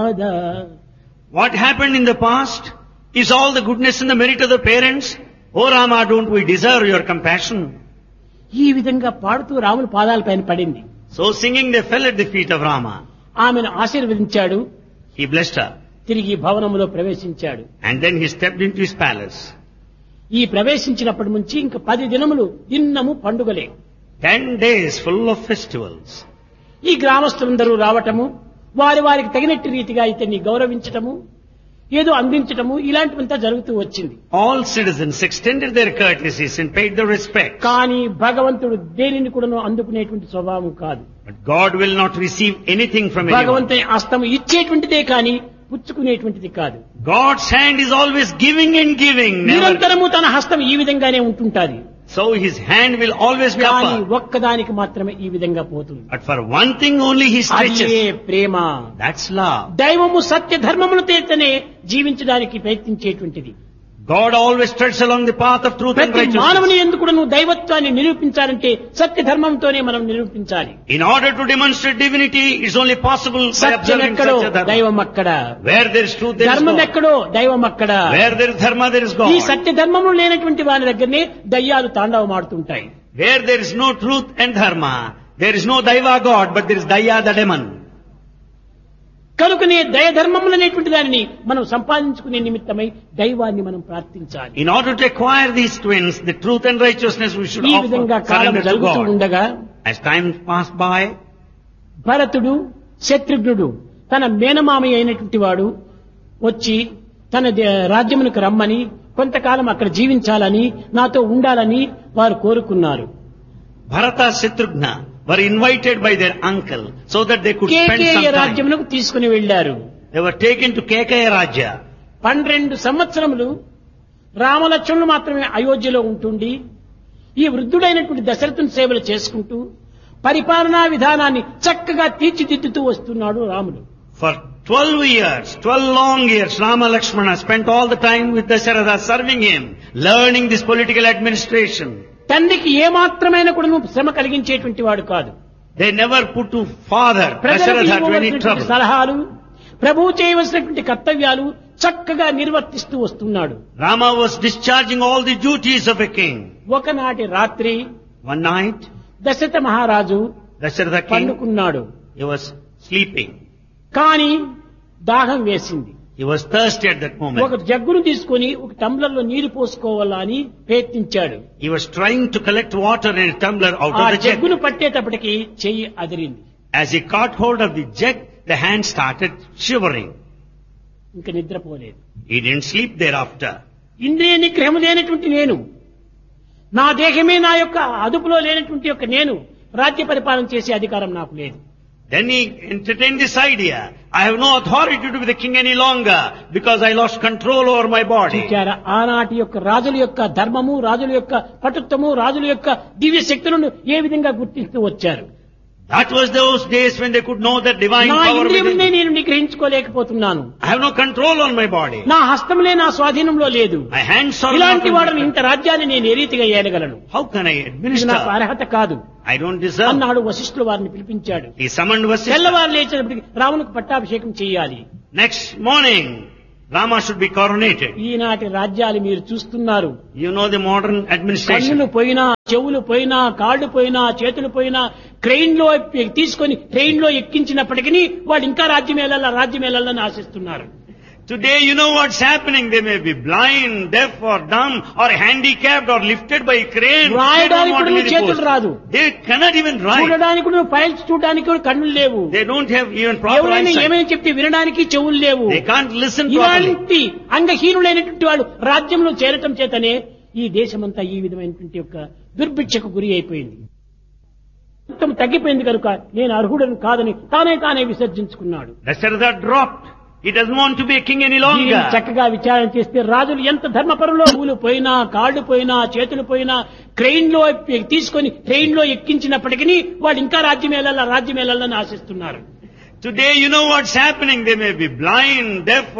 Dada. What happened in the past is all the goodness and the merit of the parents. Oh Rama, don't we deserve your compassion? ఈ విధంగా పాడుతూ రాముని పాదాలపైన పడింది. So singing they fell at the feet of Rama. ఆమెను ఆశీర్వదించాడు. He blessed her. తిరిగి భవనములో ప్రవేశించాడు. And then he stepped into his palace. ఈ ప్రవేశించినప్పటి నుంచి ఇంక 10 దినములు దిన్నము పండుగలే. 10 days full of festivals. ఈ గ్రామస్తులందరూ రావటము, వారికి తగినట్టు రీతిగా ఇతన్ని గౌరవించటము, ఏదో అందించటము, ఇలాంటివంతా జరుగుతూ వచ్చింది. All citizens extended their courtesies and paid their respect. కానీ భగవంతుడు దేనిని కూడాను అందుకునేటువంటి స్వభావం కాదు. But God will not receive anything from anyone. భగవంతుని హస్తము ఇచ్చేటువంటిదే కానీ పుచ్చుకునేటువంటిది కాదు. God's hand is always giving and giving. Never. నిరంతరము తన హస్తం ఈ విధంగానే ఉంటుంటాది. So his hand will always be కానీ upper. ఒక్కదానికి మాత్రమే ఈ విధంగా పోతుంది. But for one thing only he అదే stretches. ప్రేమ. That's love. దైవము సత్య ధర్మముల చేతనే జీవించడానికి ప్రయత్నించేటువంటిది. God always treads along the path of truth and ప్రతి righteousness. మానవుని ఎందుకు నువ్వు దైవత్వాన్ని నిరూపించాలంటే సత్య ధర్మంతోనే మనం నిరూపించాలి. In order to demonstrate divinity, it's only possible by Satyam observing ఎక్కడో Satya Dharma. దైవం అక్కడ. Where there is truth, there is ధర్మం God. ఎక్కడో దైవం అక్కడ. Where there is dharma, there is ఈ God. సత్య ధర్మము లేనటువంటి వారి దగ్గరనే దయ్యాలు తాండవమాడుతుంటాయి. Where there is no truth and dharma, there is no daiva God, but there is daya the demon. కనుకనే దయ ధర్మములు అనేటువంటి దానిని మనం సంపాదించుకునే నిమిత్తమై దైవాన్ని మనం ప్రార్థించాలి. In order to acquire these twins, the truth and righteousness, we should ఈ offer విధంగా కాలం surrender to జరుగుతూ God. ఉండగా As time passed by, భరతుడు శత్రుఘ్నుడు తన మేనమామయ్య అయినటువంటి వాడు వచ్చి తన రాజ్యమునకు రమ్మని, కొంతకాలం అక్కడ జీవించాలని, నాతో ఉండాలని వారు కోరుకున్నారు. Bharata Shatrughna were invited by their uncle so that they could spend Kekaya some time. రాజ్యమునకు తీసుకుని వెళ్లారు. They were taken to Kekaya Rajya. 12 సంవత్సరములు రామలక్ష్మణులు మాత్రమే అయోధ్యలో ఉంటుండి ఈ వృద్ధుడైనటువంటి దశరథుని సేవలు చేసుకుంటూ పరిపాలనా విధానాన్ని చక్కగా తీర్చిదిద్దుతూ వస్తున్నాడు రాముడు. For 12 long years, Rama Lakshmana spent all the time with Dasharatha serving him, learning this political administration. తండ్రికి ఏమాత్రమైన కూడా శ్రమ కలిగించేటువంటి వాడు కాదు. They never put to father ప్రజలకు Dasharatha to any ఇవ్వవలసినటువంటి trouble. సలహాలు, ప్రభువు చేయవలసినటువంటి కర్తవ్యాలు చక్కగా నిర్వర్తిస్తూ వస్తున్నాడు. Rama was discharging all the duties of a king. ఒకనాటి రాత్రి One night, దశరథ మహారాజు Dasharatha king, పండుకున్నాడు. he was sleeping. కానీ దాహం వేసింది. He was thirsty at that ఒక moment. జగ్గును తీసుకొని ఒక టంబ్లర్లో నీరు పోసుకోవాలా అని ప్రయత్నించాడు. He was trying to collect water in a tumbler out ఆ of the jug. జగ్గును పట్టేటప్పటికి చెయ్యి అదిరింది. As he caught hold of the jug, the hand started shivering. ఇంక నిద్రపోలేదు. He didn't sleep thereafter. ఇంద్రియ నిగ్రహం లేనటువంటి నేను, నా దేహమే నా యొక్క అదుపులో లేనటువంటి యొక్క నేను రాజ్య పరిపాలన చేసే అధికారం నాకు లేదు. Then he entertained this idea. I have no authority to be the king any longer because I lost control over my body. చూచారా, ఆనాటి యొక్క రాజుల యొక్క ధర్మము, రాజుల యొక్క పటుత్వము, రాజుల యొక్క దివ్య శక్తులను ఏ విధంగా గుర్తిస్తూ వచ్చారు. That was those days when they could know that divine నా power ఇంద్రియమునే within. నేను నిగ్రహించుకోలేకపోతున్నాను. I have no control on my body. నా హస్తములే నా స్వాధీనంలో లేదు. My hands are ఇలాంటి not వాడిని in ఇంత రాజ్యాన్ని నేను ఏ రీతిగా ఏలగలను? How can I ఇది నాకు administer? అర్హత కాదు I don't deserve. అన్నాడు. వశిష్ఠులు వారిని పిలిపించాడు. He summoned Vasishtha. తెల్లవారు లేచినప్పటికి రామునికి పట్టాభిషేకం చేయాలి. Next morning, Rama should be coronated. ఈనాటి రాజ్యాలు మీరు చూస్తున్నారు. You know the modern administration. కన్నులు పోయినా, చెవులు పోయినా, కాళ్ళు పోయినా, చేతులు పోయినా ట్రైన్ లో తీసుకొని ట్రైన్ లో ఎక్కించినప్పటికీ వాళ్ళు ఇంకా రాజ్యం వెళ్ళాలని ఆశిస్తున్నారు. Today, you know what's happening. They may be blind, deaf or dumb or handicapped or lifted by a crane. They don't రాయడానికి want to కూడా be the చేతులు post. రాదు. They cannot even write. చూడడానికి కూడా ఫైల్స్ చూడడానికి కూడా కన్నులు లేవు. They don't have even proper ఎవరైనా eyesight. ఏమైనా చెప్తే వినడానికి చెవులు లేవు. They can't listen properly. ఇలాంటి అంగహీనులైనటువంటి వాళ్ళు రాజ్యంలో చేరటం చేతనే ఈ దేశమంతా ఈ విధమైనటువంటి యొక్క దుర్భిక్షకు గురి అయిపోయింది. మొత్తం తగ్గిపోయింది కనుక నేను అర్హుడను కాదని తానే విసర్జించుకున్నాడు. Dasharatha dropped. He doesn't want to be a king any దీనిని longer. చక్కగా విచారణ చేస్తే రాజులు ఎంత ధర్మపరులో పూలు పోయినా, కాళ్ళు పోయినా, చేతులు పోయినా ట్రైన్ లో తీసుకొని ట్రైన్ లో ఎక్కించినప్పటికీ వాళ్ళు ఇంకా రాజ్యం వెళ్ళాలని ఆశిస్తున్నారు. Today, you know what's happening. They may be blind, deaf